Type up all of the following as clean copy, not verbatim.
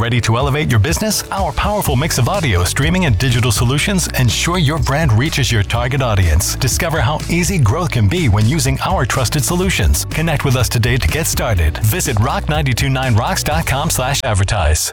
Ready to elevate your business? Our powerful mix of audio, streaming, and digital solutions ensure your brand reaches your target audience. Discover how easy growth can be when using our trusted solutions. Connect with us today to get started. Visit rock929rocks.com/advertise.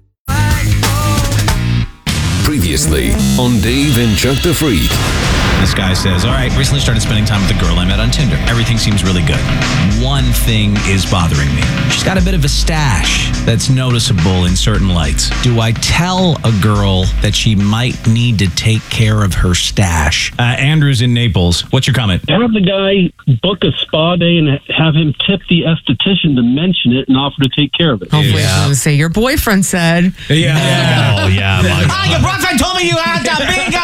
Previously on Dave and Chuck the Freak. This guy says, all right, recently started spending time with a girl I met on Tinder. Everything seems really good. One thing is bothering me. She's got a bit of a stash that's noticeable in certain lights. Do I tell a girl that she might need to take care of her stash? Andrew's in Naples. What's your comment? Have the guy book a spa day and have him tip the esthetician to mention it and offer to take care of it. Hopefully he's going to say, your boyfriend said. Yeah. Oh, yeah. Oh, your boyfriend told me you had a big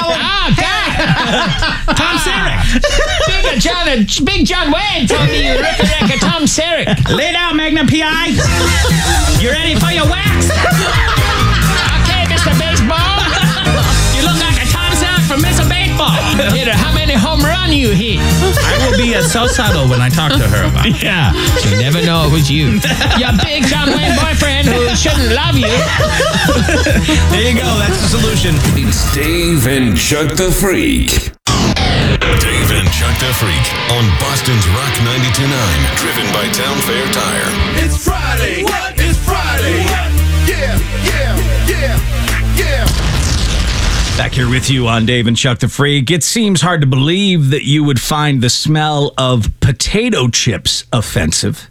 Tom Selleck. Big John Wayne told me you look like a Tom Selleck. Lay down, Magnum P.I. You ready for your wax? Okay, Mr. Baseball. You look like a Tom Selleck from Mr. Baseball. How many home runs you hit? I will be so subtle when I talk to her about it. Yeah. She'll never know it was you. Your big John Wayne boyfriend who shouldn't love you. There you go. That's the solution. It's Dave and Chuck the Freak. Dave and Chuck the Freak on Boston's Rock 92.9, driven by Town Fair Tire. It's Friday. What? It's Friday. What? Yeah. Back here with you on Dave and Chuck the Freak. It seems hard to believe that you would find the smell of potato chips offensive.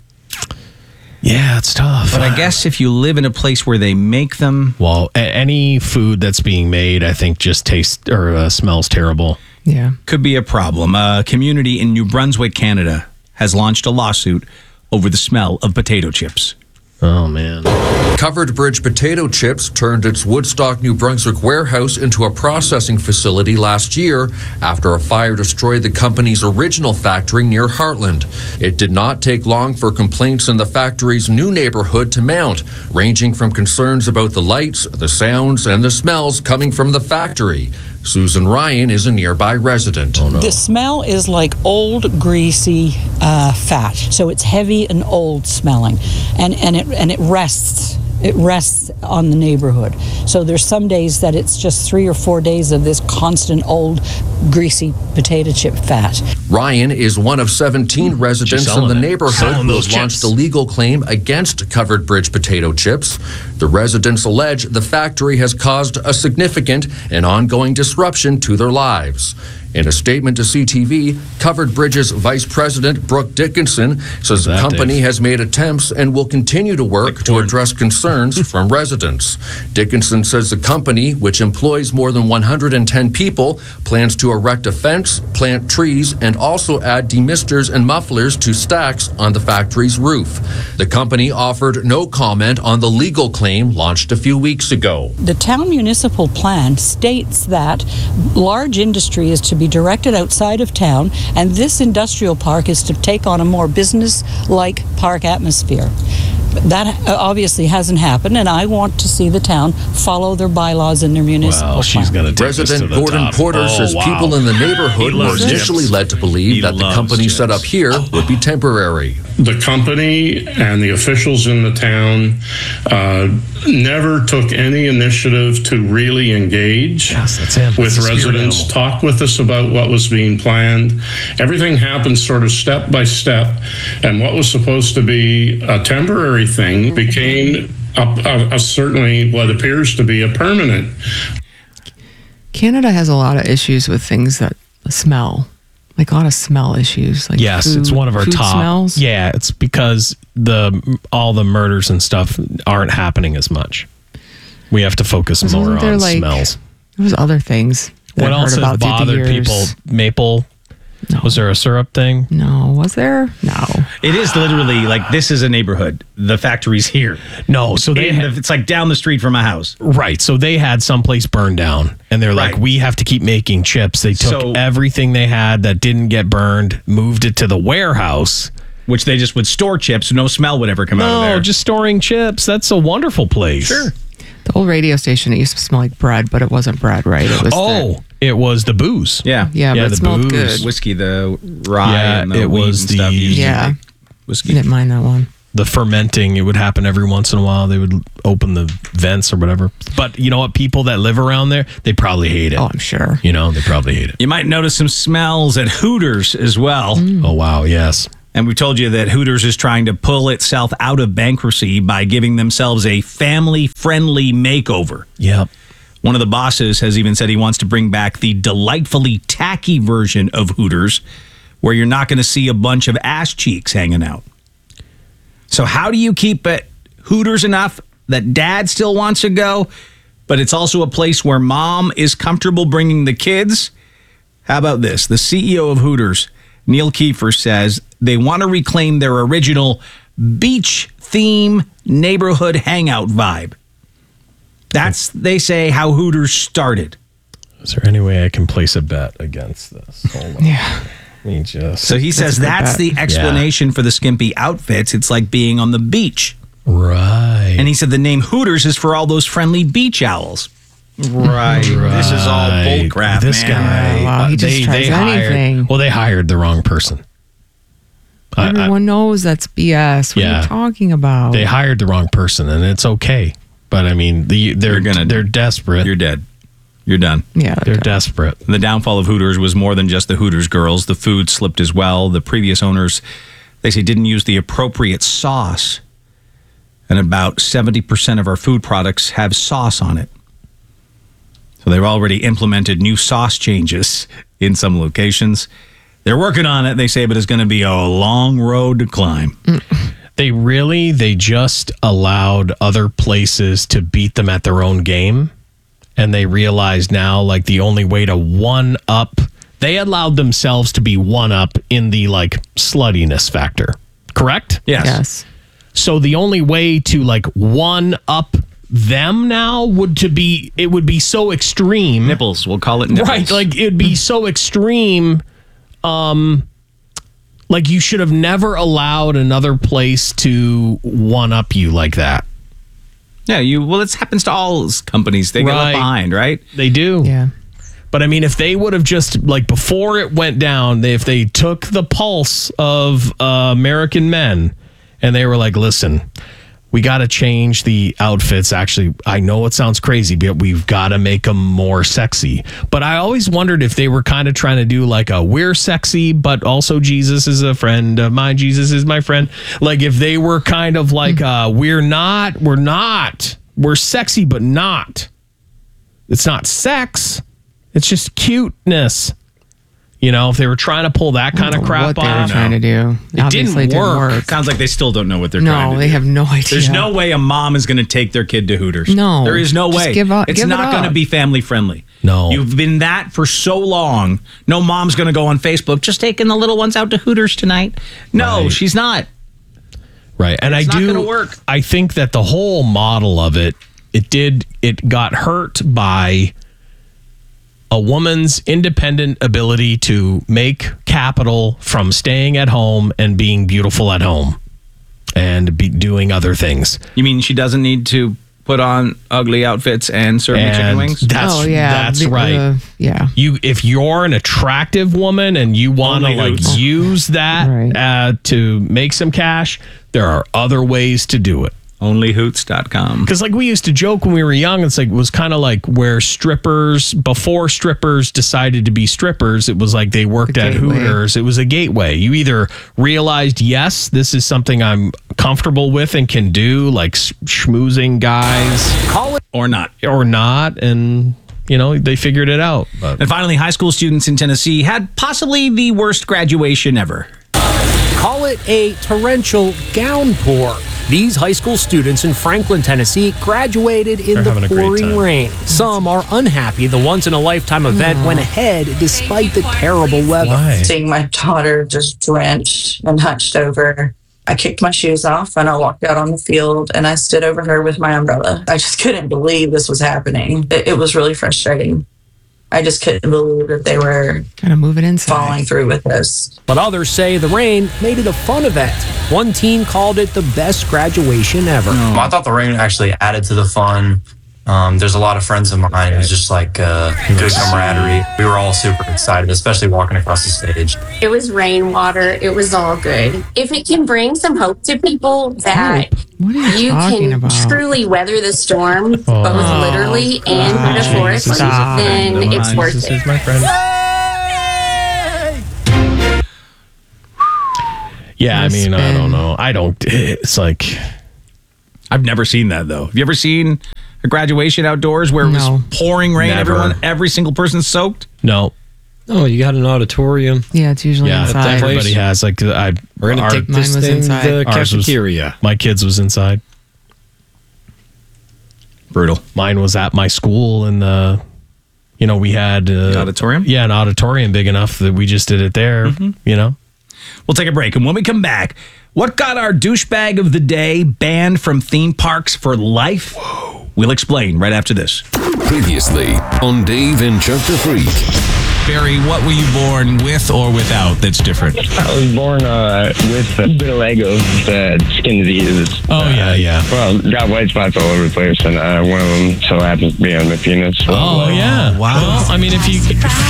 Yeah, it's tough. But I guess if you live in a place where they make them... Well, any food that's being made, I think, just tastes or smells terrible. Yeah. Could be a problem. A community in New Brunswick, Canada, has launched a lawsuit over the smell of potato chips. Oh, man. Covered Bridge Potato Chips turned its Woodstock, New Brunswick warehouse into a processing facility last year after a fire destroyed the company's original factory near Heartland. It did not take long for complaints in the factory's new neighborhood to mount, ranging from concerns about the lights, the sounds, and the smells coming from the factory. Susan Ryan is a nearby resident. Oh, no. The smell is like old, greasy fat. So it's heavy and old smelling. And it rests. It rests on the neighborhood. So there's some days that it's just 3 or 4 days of this constant old, greasy potato chip fat. Ryan is one of 17 residents in the neighborhood who have launched a legal claim against Covered Bridge Potato Chips. The residents allege the factory has caused a significant and ongoing disruption to their lives. In a statement to CTV, Covered Bridge's Vice President, Brooke Dickinson, says the company has made attempts and will continue to work to address concerns from residents. Dickinson says the company, which employs more than 110 people, plans to erect a fence, plant trees, and also add demisters and mufflers to stacks on the factory's roof. The company offered no comment on the legal claim launched a few weeks ago. The town municipal plan states that large industry is to be directed outside of town, and this industrial park is to take on a more business-like park atmosphere. That obviously hasn't happened, and I want to see the town follow their bylaws and their municipal plan. She's going to take Resident Gordon Porter says people in the neighborhood were initially led to believe that the company set up here would be temporary. The company and the officials in the town never took any initiative to really engage with residents, talk with us about what was being planned. Everything happened sort of step by step, and what was supposed to be a temporary thing became certainly what appears to be a permanent. Canada has a lot of issues with things that smell. Like a lot of smell issues. Like yes, food, it's one of our top. Smells. Yeah, it's because all the murders and stuff aren't happening as much. We have to focus more on smells. There was other things. What else has bothered people? Maple. No. Was there a syrup thing? No. Was there? No. It is literally like, this is a neighborhood. The factory's here. No. So it's like down the street from a house. Right. So they had someplace burned down, and they're like, we have to keep making chips. They took everything they had that didn't get burned, moved it to the warehouse, which they just would store chips. So no smell would ever come out of there. No, just storing chips. That's a wonderful place. Sure. The old radio station, it used to smell like bread, but it wasn't bread, right? It was it was the booze. Yeah. Yeah, but it smelled good. Whiskey, the rye, and the it was and stuff. Yeah. Whiskey. I didn't mind that one. the fermenting, it would happen every once in a while. They would open the vents or whatever. But you know what? People that live around there, they probably hate it. Oh, I'm sure. You know, they probably hate it. You might notice some smells at Hooters as well. Oh, wow. Yes. And we told you that Hooters is trying to pull itself out of bankruptcy by giving themselves a family-friendly makeover. Yep. One of the bosses has even said he wants to bring back the delightfully tacky version of Hooters, where you're not going to see a bunch of ass cheeks hanging out. So how do you keep it Hooters enough that dad still wants to go, but it's also a place where mom is comfortable bringing the kids? How about this? The CEO of Hooters, Neil Kiefer, says they want to reclaim their original beach theme neighborhood hangout vibe. That's, they say, how Hooters started. Is there any way I can place a bet against this? Hold on. Yeah. So he says that's the explanation for the skimpy outfits. It's like being on the beach. Right. And he said the name Hooters is for all those friendly beach owls. Right. This is all bull crap, this man. guy, Wow, he just tries anything. They hired the wrong person. Everyone knows that's BS. What are you talking about? They hired the wrong person, and it's okay. But I mean, they're desperate. You're dead. You're done. Yeah, they're desperate. The downfall of Hooters was more than just the Hooters girls. The food slipped as well. The previous owners, they say, didn't use the appropriate sauce. And about 70% of our food products have sauce on it. So they've already implemented new sauce changes in some locations. They're working on it, they say, but it's going to be a long road to climb. They just allowed other places to beat them at their own game. And they realize now, like, the only way to one up, they allowed themselves to be one up in the, like, sluttiness factor. Correct? Yes. So the only way to, like, one up them now would be so extreme. Nipples. We'll call it nipples. Right. Like, it'd be so extreme. Like, you should have never allowed another place to one up you like that. Yeah, this happens to all companies. They get left behind, right? They do. Yeah. But I mean, if they would have just, like, before it went down, if they took the pulse of American men and they were like, listen, we got to change the outfits. Actually, I know it sounds crazy, but we've got to make them more sexy. But I always wondered if they were kind of trying to do like a we're sexy, but also Jesus is a friend of mine. Jesus is my friend. Like if they were kind of like we're sexy, but not. It's not sex. It's just cuteness. You know, if they were trying to pull that kind of crap off. What they were trying to do. It didn't work. Sounds like they still don't know what they're trying to do. No, they have no idea. There's no way a mom is going to take their kid to Hooters. No. There is no way. Give up. It's not going to be family friendly. No. You've been that for so long. No mom's going to go on Facebook, just taking the little ones out to Hooters tonight. No, she's not. Right. And it's not going to work. I think that the whole model of it got hurt by a woman's independent ability to make capital from staying at home and being beautiful at home and be doing other things. You mean she doesn't need to put on ugly outfits and serve me chicken wings? That's right. Yeah. If you're an attractive woman and you want to use that to make some cash, there are other ways to do it. Onlyhoots.com. Because like we used to joke when we were young, it was kind of like where before strippers decided to be strippers, it was like they worked at Hooters. It was a gateway. You either realized, yes, this is something I'm comfortable with and can do, like schmoozing guys. Call it or not. And, you know, they figured it out. But. And finally, high school students in Tennessee had possibly the worst graduation ever. Call it a torrential downpour. These high school students in Franklin, Tennessee graduated in the pouring rain. Some are unhappy the once-in-a-lifetime event went ahead despite the terrible weather. Why? Seeing my daughter just drenched and hunched over, I kicked my shoes off and I walked out on the field and I stood over her with my umbrella. I just couldn't believe this was happening. It was really frustrating. I just couldn't believe that they were kind of moving inside, following through with this. But others say the rain made it a fun event. One team called it the best graduation ever. I thought the rain actually added to the fun. There's a lot of friends of mine. It was just like good camaraderie. We were all super excited, especially walking across the stage. It was rainwater. It was all good. If it can bring some hope to people that you can truly weather the storm, both literally and metaphorically, then it's worth it. My friend. Yeah, I mean, I don't know. It's like... I've never seen that, though. Have you ever seen a graduation outdoors where it was pouring rain? Never. Every single person soaked? No. Oh, you got an auditorium. Yeah, it's usually inside. Everybody has. Like, we're going to take this thing to the cafeteria. My kids was inside. Brutal. Mine was at my school, and we had... auditorium? Yeah, an auditorium big enough that we just did it there, We'll take a break, and when we come back, what got our douchebag of the day banned from theme parks for life? Whoa. We'll explain right after this. Previously on Dave and Chuck the Freak. Barry, what were you born with or without that's different? I was born with vitiligo, skin diseases. Oh, yeah. Well, got white spots all over the place, and one of them so happens to be on my penis. So yeah. Wow. Well, I mean, if you...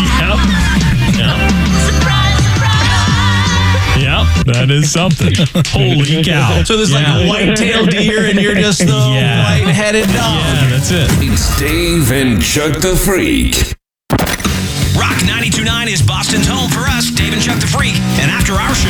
Yep, that is something. Holy cow. So there's like a white-tailed deer and you're just the white-headed dog. Yeah, that's it. It's Dave and Chuck the Freak. Rock 92.9 is Boston's home for us, Dave and Chuck the Freak. And after our show,